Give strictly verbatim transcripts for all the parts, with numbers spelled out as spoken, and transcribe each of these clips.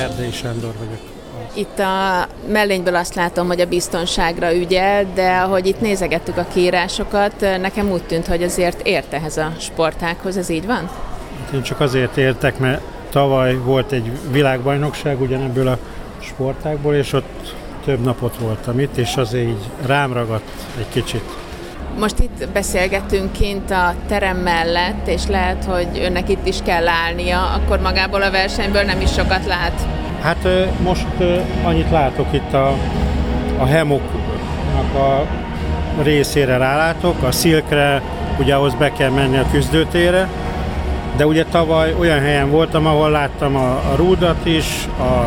Erdei Sándor vagyok. Itt a mellényből azt látom, hogy a biztonságra ügyel, de ahogy itt nézegettük a kiírásokat, nekem úgy tűnt, hogy azért ért ehhez a sportághoz, ez így van? Én csak azért értek, mert tavaly volt egy világbajnokság ugyanebből a sportágból, és ott több napot voltam itt, és azért így rám ragadt egy kicsit. Most itt beszélgetünk kint a terem mellett, és lehet, hogy önnek itt is kell állnia, akkor magából a versenyből nem is sokat lát. Hát most annyit látok itt a, a hemoknak a részére rálátok, a szilkre, ugye ahhoz be kell menni a küzdőtérre, de ugye tavaly olyan helyen voltam, ahol láttam a, a rúdat is, a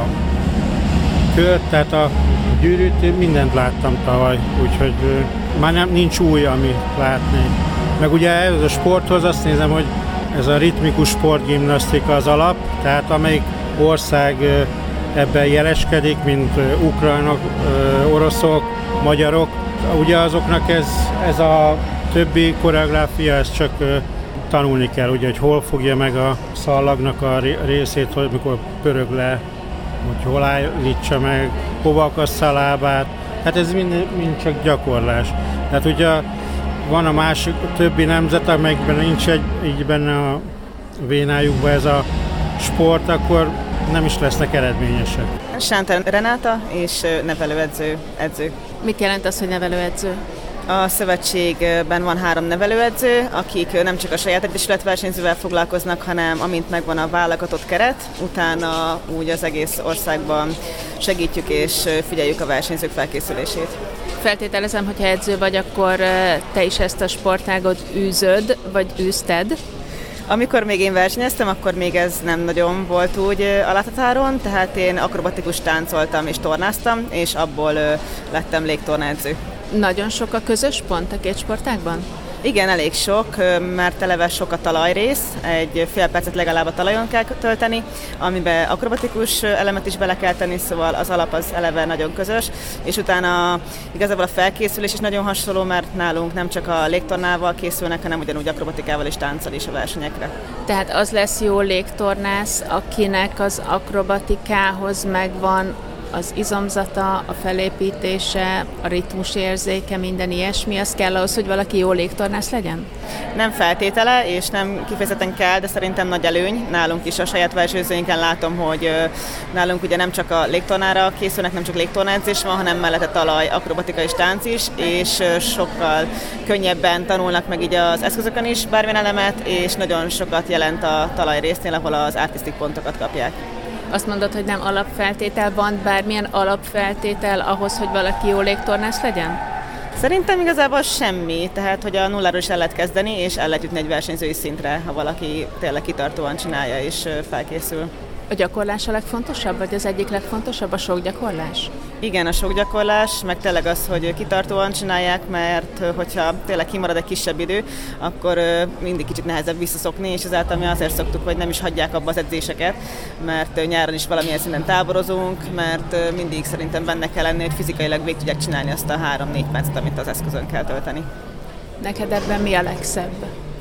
kört, tehát a gyűrűt, mindent láttam tavaly, úgyhogy már nem, nincs új, amit látni. Meg ugye ez a sporthoz azt nézem, hogy ez a ritmikus sportgimnasztika az alap, tehát amelyik ország ebben jeleskedik, mint ukrajnok, oroszok, magyarok. Ugye azoknak ez, ez a többi koreográfia, ez csak tanulni kell, ugye, hogy hol fogja meg a szallagnak a részét, hogy mikor pörög le, hogy hol állítsa meg, hova akassza a lábát. Hát ez mind, mind csak gyakorlás. Tehát ugye van a másik többi nemzet, amelyikben nincs egy, így benne a vénájukban ez a sport, akkor nem is lesznek eredményesek. Sánter Renáta és nevelőedző. Edző. Mit jelent az, hogy nevelőedző? A szövetségben van három nevelőedző, akik nem csak a saját egyesületversenyzővel foglalkoznak, hanem amint megvan a válogatott keret, utána úgy az egész országban segítjük és figyeljük a versenyzők felkészülését. Feltételezem, hogyha edző vagy, akkor te is ezt a sportágot űzöd, vagy űzted? Amikor még én versenyeztem, akkor még ez nem nagyon volt úgy a láthatáron, tehát én akrobatikus táncoltam és tornáztam, és abból lettem légtornaedző. Nagyon sok a közös pont a két sportágban? Igen, elég sok, mert eleve sok a talajrész, egy fél percet legalább a talajon kell tölteni, amiben akrobatikus elemet is bele kell tenni, szóval az alap az eleve nagyon közös, és utána igazából a felkészülés is nagyon hasonló, mert nálunk nem csak a légtornával készülnek, hanem ugyanúgy akrobatikával és tánccal is a versenyekre. Tehát az lesz jó légtornász, akinek az akrobatikához megvan az izomzata, a felépítése, a ritmusérzéke, minden ilyesmi, az kell ahhoz, hogy valaki jó légtornász legyen? Nem feltétele, és nem kifejezetten kell, de szerintem nagy előny. Nálunk is a saját versenyzőinken látom, hogy nálunk ugye nem csak a légtornára készülnek, nem csak légtornaedzés van, hanem mellette talaj, akrobatika és tánc is, és sokkal könnyebben tanulnak meg így az eszközökön is bármilyen elemet, és nagyon sokat jelent a talaj résznél, ahol az artistic pontokat kapják. Azt mondod, hogy nem alapfeltétel, van bármilyen alapfeltétel ahhoz, hogy valaki jó légtornász legyen? Szerintem igazából semmi, tehát hogy a nulláról is el lehet kezdeni, és el lehet jutni egy versenyzői szintre, ha valaki tényleg kitartóan csinálja és felkészül. A gyakorlás a legfontosabb, vagy az egyik legfontosabb a sok gyakorlás? Igen, a sok gyakorlás, meg tényleg az, hogy kitartóan csinálják, mert hogyha tényleg kimarad egy kisebb idő, akkor mindig kicsit nehezebb visszaszokni, és ezáltal mi azért szoktuk, hogy nem is hagyják abba az edzéseket, mert nyáron is valamilyen szinten táborozunk, mert mindig szerintem benne kell lenni, hogy fizikailag végig tudják csinálni azt a három-négy percet, amit az eszközön kell tölteni. Neked ebben mi a legszebb?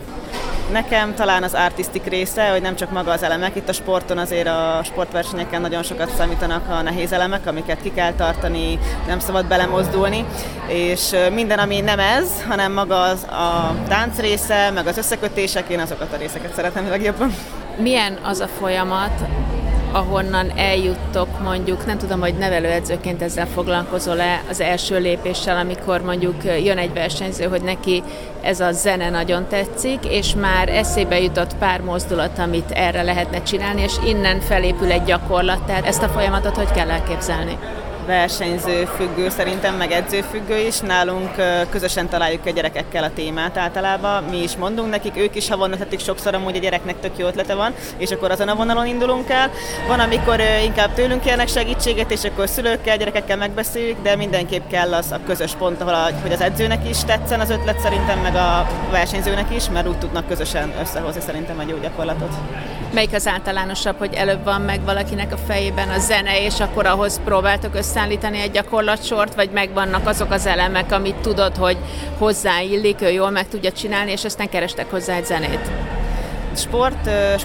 Nekem talán az artistic része, hogy nem csak maga az elemek, itt a sporton azért a sportversenyeken nagyon sokat számítanak a nehéz elemek, amiket ki kell tartani, nem szabad belemozdulni, és minden, ami nem ez, hanem maga az a tánc része, meg az összekötések, én azokat a részeket szeretem legjobban. Milyen az a folyamat, ahonnan eljuttok mondjuk, nem tudom, hogy nevelőedzőként ezzel foglalkozol-e az első lépéssel, amikor mondjuk jön egy versenyző, hogy neki ez a zene nagyon tetszik, és már eszébe jutott pár mozdulat, amit erre lehetne csinálni, és innen felépül egy gyakorlat, tehát ezt a folyamatot hogy kell elképzelni? Versenyző függő szerintem, meg edző függő is. Nálunk közösen találjuk a gyerekekkel a témát általában. Mi is mondunk nekik, ők is havonta tetik sokszor, amúgy a gyereknek tök jó ötlete van, és akkor azon a vonalon indulunk el. Van, amikor inkább tőlünk kérnek segítséget, és akkor szülőkkel, gyerekekkel megbeszéljük, de mindenképp kell az a közös pont, ahol hogy az edzőnek is tetszen az ötlet szerintem, meg a versenyzőnek is, mert úgy tudnak közösen összehozni szerintem egy jó gyakorlatot. Melyik az általánosabb, hogy előbb van meg valakinek a fejében a zene, és akkor ahhoz próbáltok összeállítani egy gyakorlatsort, vagy megvannak azok az elemek, amit tudod, hogy hozzáillik, ő jól meg tudja csinálni, és aztán kerestek hozzá egy zenét? Sport,